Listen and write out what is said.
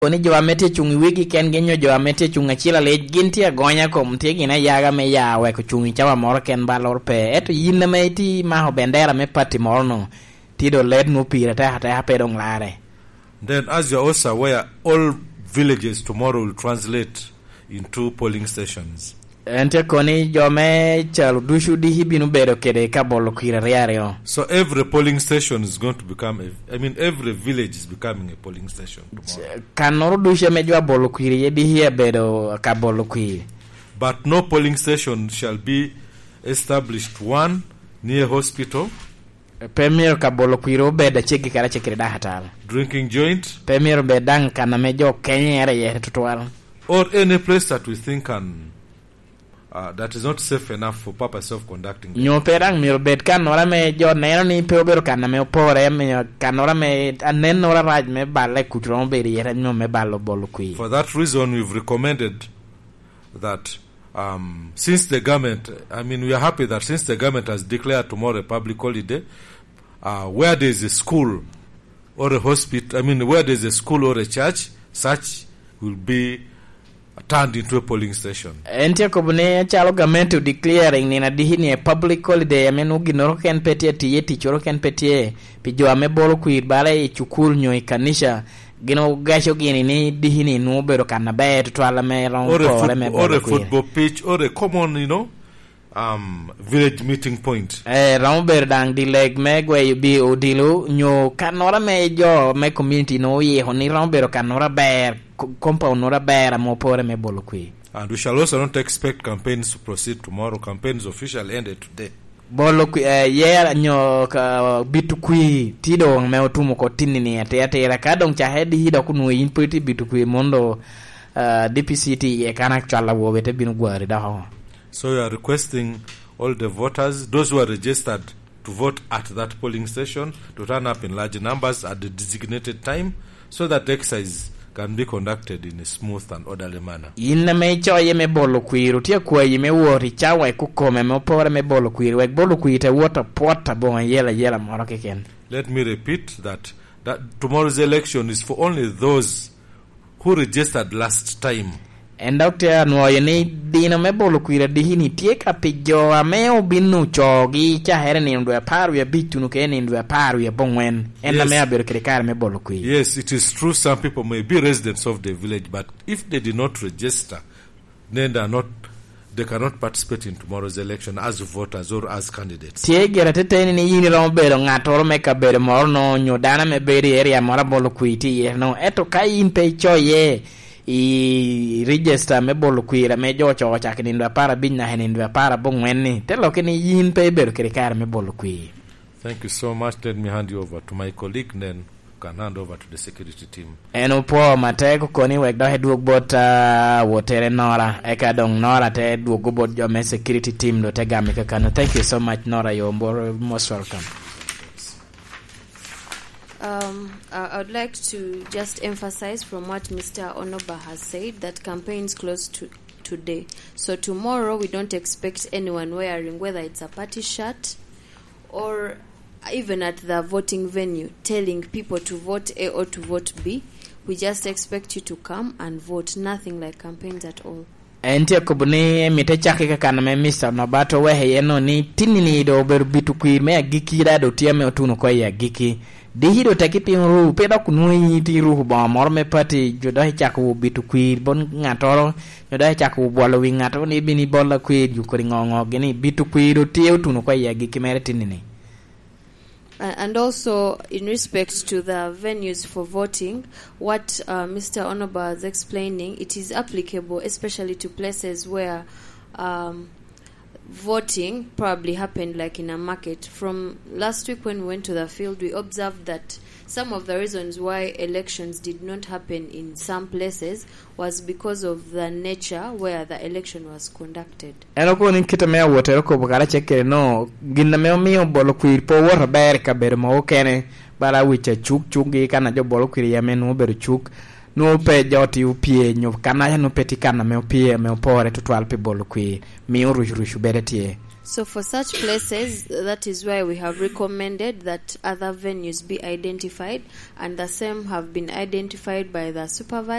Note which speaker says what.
Speaker 1: Oni jo mete chung wigi ken genyo jo mete chung achila le ginti agonya kom tigi na yaga me yawe ko chung chawa mor ken balor pe eto yinna me ti ma ho bendera me pati morno tido led no pira ta hata hape dong lare.
Speaker 2: Then as you're also aware, all villages tomorrow will translate into polling stations.
Speaker 1: Ente koni jo me chalu dushu di hibinu bedo kede kabolo kira riario.
Speaker 2: So every polling station is going to become every village is becoming a polling station tomorrow.
Speaker 1: Kanoro dushe me jo bolo kira yedi hiya bedo kabolo kira.
Speaker 2: But no polling station shall be established one near hospital.
Speaker 1: Premier kabolo kira beda cheki kara chekire da hatal.
Speaker 2: Drinking joint.
Speaker 1: Premier bedang kana me jo Kenya ere ye tutual.
Speaker 2: Or any place that we think that is not safe enough for purpose of conducting.
Speaker 1: Nyo perang mi robet kan ora me jo neno ni peobero kan me opore me kan ora me anen ora raj me balle kutron be yere no me ballo bolo kui.
Speaker 2: For that reason we've recommended that since the government, we are happy that since the government has declared tomorrow a public holiday, where there is a school or a hospital, where there is a school or a church, such will be turned into a polling station.
Speaker 1: Ente kobune chalo government declaring ni na dihini a public holiday uginoro ken petie tiye tichoro ken petie pijo ame bolo kuir bale chukul nyo ikanisha gino gasho gini ni dihini nubero kana bet twala me long
Speaker 2: or a football pitch or a common village meeting point.
Speaker 1: Ramber dang di leg me gwe bi odilu nyo kanora me jo me community no ye honi rambero kanora ber compound nora ber mo pore me bolo qui.
Speaker 2: And we shall also not expect campaigns to proceed tomorrow. Campaigns officially ended today.
Speaker 1: Bolo qui ye nyo bitu qui tido me otumo ko tinini ate ra kadong cha hedi hido kunu input bitu qui mondo DPCT ye kana chala wo bete binu gwari da ho.
Speaker 2: So we are requesting all the voters, those who are registered to vote at that polling station, to turn up in large numbers at the designated time so that the exercise can be conducted in a smooth and orderly manner.
Speaker 1: Inna me choye me bolo kwiru tia kwa me wori chawa kukome me opore me bolo kwiru wek bolo kwite water pota bon yela moro keken.
Speaker 2: Let me repeat that tomorrow's election is for only those who registered last time.
Speaker 1: And Dr. Noyeni dino me bolo kwira dihini tieka pijo ameo binu chogi cha here ni ndwe paru ya bitu nuke ni ndwe paru ya bongwen enda me abiro kirikare me bolo kwira.
Speaker 2: Yes, it is true some people may be residents of the village, but if they did not register, then they cannot participate in tomorrow's election as voters or as candidates.
Speaker 1: Tiegera teteni ni yini rombero ngatoro me kabere morno nyodana me beri area mora bolo kwiti no eto kai impe choye I register me bolo kwira me jocho chake ni ndwa para binya he ni ndwa para bongwenni telo kini yin pe beru kirikare me bolo kwi.
Speaker 2: Thank you so much. Let me hand you over to my colleague, then can hand over to the security team.
Speaker 1: Eno po mateko koni wek do heduok bot wotere Nora eka dong Nora te duogo bot jo me security team do te gami kakano. Thank you so much Nora, you're most welcome.
Speaker 3: I would like to just emphasize from what Mr. Onoba has said that campaigns close to today. So tomorrow we don't expect anyone wearing, whether it's a party shirt or even at the voting venue, telling people to vote A or to vote B. We just expect you to come and vote. Nothing like campaigns at all.
Speaker 1: Ente kubuni mite chake kakana me Mr. Nobato wehe yeno ni tinini do berbitu me giki da do tiame otuno kwa ya giki. Dihido takipi ru peda kunui ti ru ba morme pati joda chaku bitu kwir bon ngatoro joda chaku bolo wi ngato ni bini bola kwir jukori ngongo gini bitu kwir ti otuno kwa ya giki mere tinini.
Speaker 3: And also, in respect to the venues for voting, what Mr. Onoba is explaining, it is applicable especially to places where voting probably happened like in a market. From last week when we went to the field, we observed that some of the reasons why elections did not happen in some places was because of the nature where the election was conducted.
Speaker 1: Eno ko ni kita me wote ko bukara cheke no ginna me mi bolo kuir po wor ber ka ber mo kene bara wicha chuk kana jo bolo kuir ya menu ber chuk no pe joti upie nyo kana no peti kana me upie me opore to 12 pe bolo kuir mi rushu beretie.
Speaker 3: So for such places, that is why we have recommended that other venues be identified, and the same have been identified by the supervisor.